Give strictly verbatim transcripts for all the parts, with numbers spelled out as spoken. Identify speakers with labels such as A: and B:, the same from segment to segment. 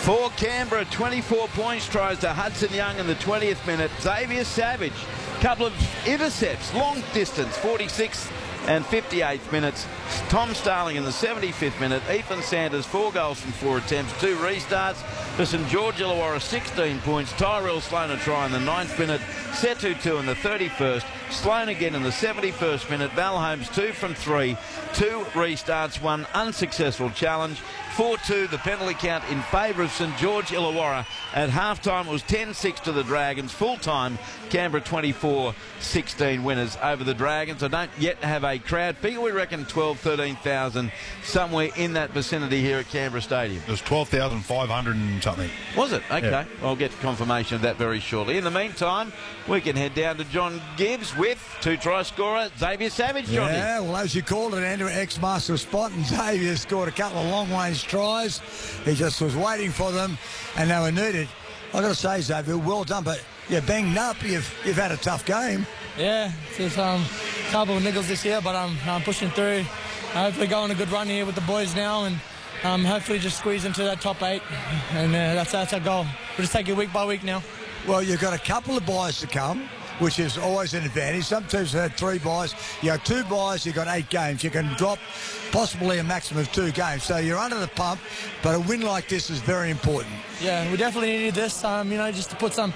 A: For Canberra, twenty-four points, tries to Hudson Young in the twentieth minute. Xavier Savage, couple of intercepts, long distance, forty-sixth and fifty-eighth minutes. Tom Starling in the seventy-fifth minute. Ethan Sanders, four goals from four attempts, two restarts. For St George Illawarra, sixteen points. Tyrell Sloan a try in the ninth minute. Setu two in the thirty-first. Sloan again in the seventy-first minute. Val Holmes two from three. Two restarts, one unsuccessful challenge. four two the penalty count in favour of St George Illawarra. At half-time it was ten six to the Dragons. Full-time, Canberra twenty-four sixteen winners over the Dragons. I don't yet have a crowd figure. We reckon twelve, thirteen thousand somewhere in that vicinity here at Canberra Stadium.
B: It was twelve thousand five hundred and something.
A: Was it? Okay.
B: Yeah.
A: I'll get confirmation of that very shortly. In the meantime, we can head down to John Gibbs with two-try scorer Xavier Savage, Johnny.
C: Yeah, well, as you called it, Andrew, ex-master of spot, and Xavier scored a couple of long-range tries. He just was waiting for them, and they were needed. I've got to say, Xavier, well done, but you're banged up. You've, you've had a tough game.
D: Yeah, it's um, a couple of niggles this year, but I'm, I'm pushing through. Hopefully go on a good run here with the boys now, and um, hopefully just squeeze into that top eight, and uh, that's, that's our goal. We'll just take it week by week now.
C: Well, you've got a couple of buys to come, which is always an advantage. Some teams have had three buys. You have two buys, you've got eight games. You can drop possibly a maximum of two games. So you're under the pump, but a win like this is very important.
D: Yeah, we definitely needed this, um, you know, just to put some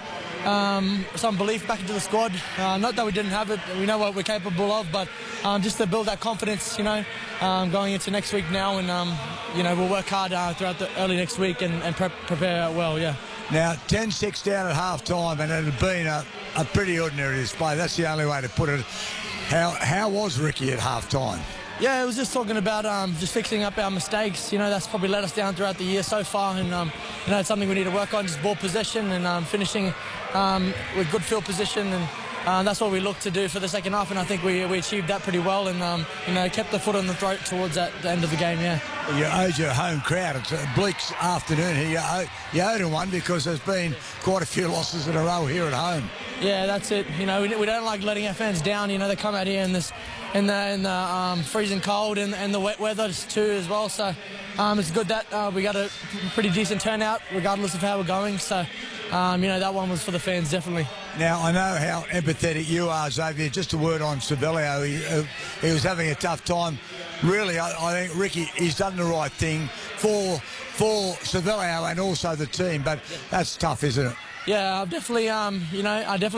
D: um, some belief back into the squad. Uh, not that we didn't have it. We know what we're capable of, but um, just to build that confidence, you know, um, going into next week now. And, um, you know, we'll work hard uh, throughout the early next week and, and prep, prepare well, yeah.
C: Now, ten six down at half-time, and it had been a, a pretty ordinary display. That's the only way to put it. How, how was Ricky at half-time?
D: Yeah, it was just talking about um, just fixing up our mistakes. You know, that's probably let us down throughout the year so far, and um, you know, it's something we need to work on. Just ball possession and um, finishing um, with good field position, and uh, that's what we looked to do for the second half. And I think we we achieved that pretty well, and um, you know, kept the foot on the throat towards that, the end of the game. Yeah.
C: Well, you owed your home crowd. It's a bleak afternoon here. You owed, you owed them one because there's been quite a few losses in a row here at home.
D: Yeah, that's it. You know, we, we don't like letting our fans down. You know, they come out here in this, in the, in the um, freezing cold and, and the wet weather too as well. So um, it's good that uh, we got a pretty decent turnout, regardless of how we're going. So um, you know, that one was for the fans definitely.
C: Now I know how empathetic you are, Xavier. Just a word on Savelio. He, uh, he was having a tough time. Really, I, I think Ricky, he's done the right thing for for Savelio and also the team. But that's tough, isn't it?
D: Yeah, I've definitely, um, you know, I definitely.